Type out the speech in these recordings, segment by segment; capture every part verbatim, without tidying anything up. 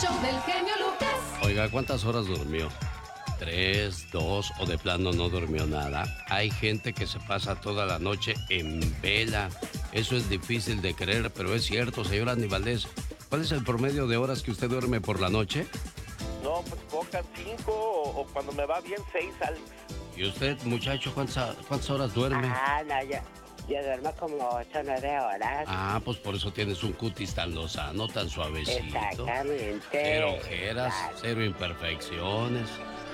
show del genio Lucas. Oiga, ¿cuántas horas durmió? ¿Tres, dos o de plano no durmió nada? Hay gente que se pasa toda la noche en vela. Eso es difícil de creer, pero es cierto, señor Andy Valdés. ¿Cuál es el promedio de horas que usted duerme por la noche? No, pues pocas, cinco o, o cuando me va bien, seis, Alex. ¿Y usted, muchacho, cuántas, cuántas horas duerme? Ah, no, yo, yo duermo como ocho o nueve horas. Ah, pues por eso tienes un cutis tan lozano, tan suavecito. Exactamente. Cero ojeras, Claro. cero imperfecciones.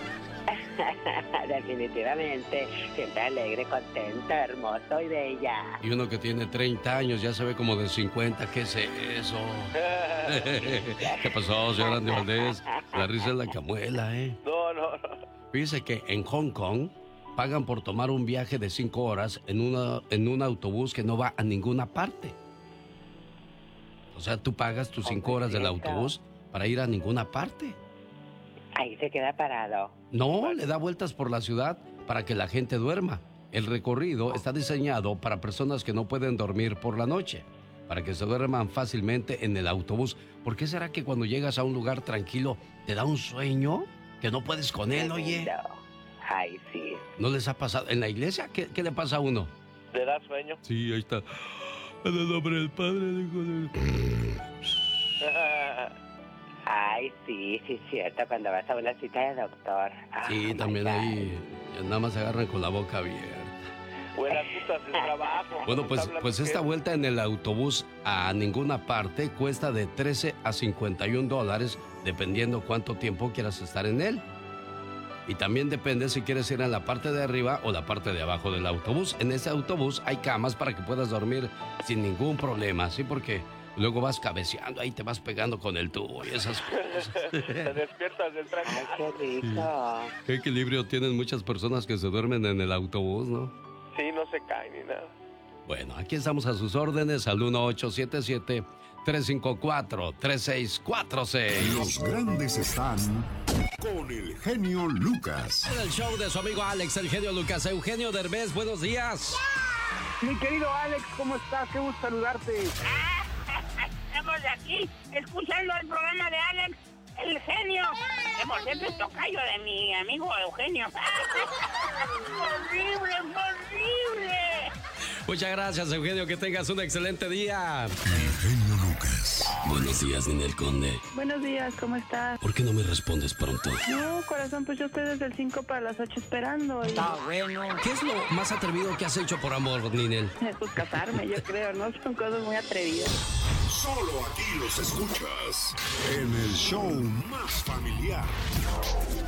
Definitivamente, siempre alegre, contenta, hermoso y bella. Y uno que tiene treinta años ya se ve como de cincuenta. ¿Qué es eso? ¿Qué pasó, señor Andy Valdés? La risa es la camuela, ¿eh? No, no, no. Fíjese que en Hong Kong pagan por tomar un viaje de cinco horas en, una, en un autobús que no va a ninguna parte. O sea, tú pagas tus cinco horas del autobús para ir a ninguna parte. Ahí se queda parado. No, le da vueltas por la ciudad para que la gente duerma. El recorrido está diseñado para personas que no pueden dormir por la noche, para que se duerman fácilmente en el autobús. ¿Por qué será que cuando llegas a un lugar tranquilo te da un sueño que no puedes con él, oye? Ay, sí. ¿No les ha pasado? ¿En la iglesia qué, qué le pasa a uno? ¿Le da sueño? Sí, ahí está. En el nombre del Padre, del Hijo, del... Ay, sí, sí, es cierto, cuando vas a una cita de doctor. Sí, Oh, también my God. ahí nada más se agarran con la boca abierta. Buenas putas de trabajo. Bueno, pues, pues esta vuelta en el autobús a ninguna parte cuesta de trece a cincuenta y un dólares, dependiendo cuánto tiempo quieras estar en él. Y también depende si quieres ir en la parte de arriba o la parte de abajo del autobús. En ese autobús hay camas para que puedas dormir sin ningún problema, ¿sí? Porque luego vas cabeceando, ahí te vas pegando con el tubo y esas cosas. Te despiertas del tranque. Ay, qué rico. Qué equilibrio tienen muchas personas que se duermen en el autobús, ¿no? Sí, no se cae ni nada. Bueno, aquí estamos a sus órdenes al uno ocho siete siete, tres cinco cuatro, tres seis cuatro seis. Los grandes están con el genio Lucas. En el show de su amigo Alex, el genio Lucas. Eugenio Derbez, buenos días. Mi querido Alex, ¿cómo estás? Qué gusto saludarte. Estamos aquí escuchando el programa de Alex, el genio. Que por cierto es tocayo de mi amigo Eugenio. ¡Horrible, horrible! Muchas gracias, Eugenio. Que tengas un excelente día. El genio Lucas. Buenos días, Ninel Conde. Buenos días, ¿cómo estás? ¿Por qué no me respondes pronto? No, corazón, pues yo estoy desde el cinco para las ocho esperando. Y... Está bueno. ¿Qué es lo más atrevido que has hecho por amor, Ninel? Pues casarme, yo creo, ¿no? Son cosas muy atrevidas. Solo aquí los escuchas en el show más familiar.